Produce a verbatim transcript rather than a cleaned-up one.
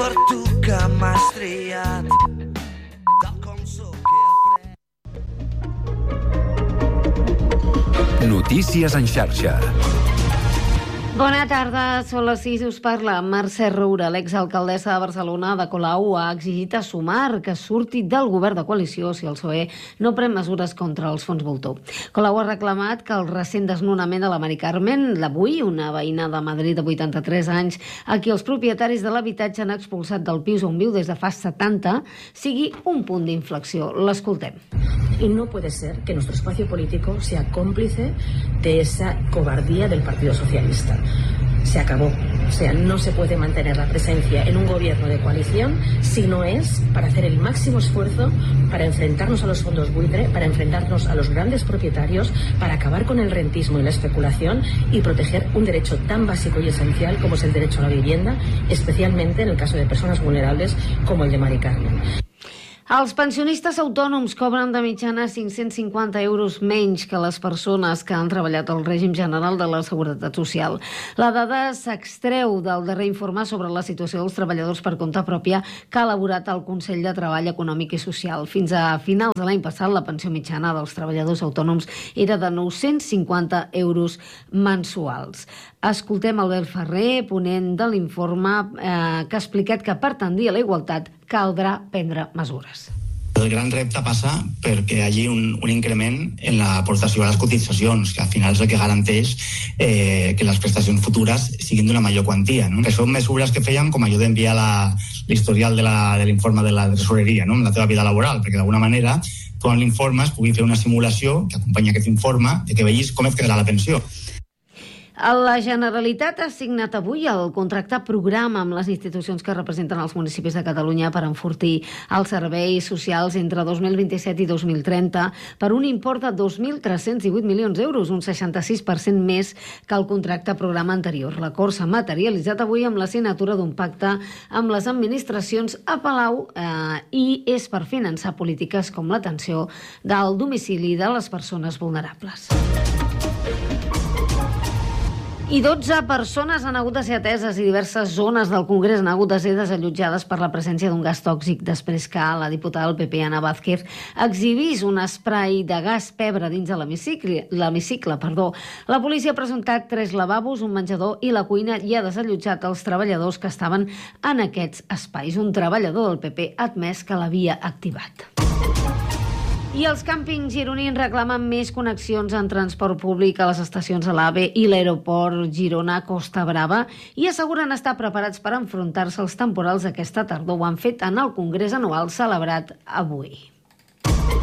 per tu que m'has triat, tal com sóc he après. Notícies en xarxa. Bona tarda, són les sis, us parla Mercè Roura. L'exalcaldessa de Barcelona, Ada Colau, ha exigit a Sumar que surti del govern de coalició si el P S O E no pren mesures contra els fons voltor. Colau ha reclamat que el recent desnonament de la Mari Carmen, d'avui, una veïna de Madrid de vuitanta-tres anys, a qui els propietaris de l'habitatge han expulsat del pis on viu des de fa setanta, sigui un punt d'inflexió. L'escoltem. Y no puede ser que nuestro espacio político sea cómplice de esa cobardía del Partido Socialista. Se acabó. O sea, no se puede mantener la presencia en un gobierno de coalición si no es para hacer el máximo esfuerzo para enfrentarnos a los fondos buitre, para enfrentarnos a los grandes propietarios, para acabar con el rentismo y la especulación y proteger un derecho tan básico y esencial como es el derecho a la vivienda, especialmente en el caso de personas vulnerables como el de Mari Carmen. Els pensionistes autònoms cobren de mitjana cinc-cents cinquanta euros menys que les persones que han treballat al règim general de la Seguretat Social. La dada s'extreu del darrer informe sobre la situació dels treballadors per compte pròpia que ha elaborat el Consell de Treball Econòmic i Social. Fins a finals de l'any passat, la pensió mitjana dels treballadors autònoms era de nou-cents cinquanta euros mensuals. Escoltem Albert Ferrer, ponent de l'informe, eh, que ha explicat que per tendir a la igualtat caldrà prendre mesures. El gran repte passa perquè hi hagi un, un increment en l'aportació a les cotitzacions, que al final és el que garanteix eh, que les prestacions futures siguin d'una major quantia. No? Que són mesures que fèiem com allò d'enviar l'historial de l'informe de la tresoreria, no? En la teva vida laboral, perquè d'alguna manera tu en l'informe es pugui fer una simulació que acompanya aquest informe de que veïs com et quedarà la pensió. La Generalitat ha signat avui el contracte programa amb les institucions que representen els municipis de Catalunya per enfortir els serveis socials entre dos mil vint-i-set i dos mil trenta per un import de dos mil tres-cents divuit milions d'euros, un seixanta-sis per cent més que el contracte programa anterior. L'acord s'ha materialitzat avui amb la signatura d'un pacte amb les administracions a Palau eh, i és per finançar polítiques com l'atenció del domicili de les persones vulnerables. I dotze persones han hagut de ser ateses i diverses zones del Congrés han hagut de ser desallotjades per la presència d'un gas tòxic després que la diputada del P P, Ana Vázquez, exhibís un esprai de gas pebre dins de l'hemicicle. l'hemicicle, perdó. La policia ha presentat tres lavabos, un menjador i la cuina i ha desallotjat els treballadors que estaven en aquests espais. Un treballador del P P ha admès que l'havia activat. I els càmpings gironins reclamen més connexions en transport públic a les estacions a l'AVE i l'aeroport Girona-Costa Brava i asseguren estar preparats per enfrontar-se als temporals d'aquesta tardor. Ho han fet en el Congrés anual celebrat avui.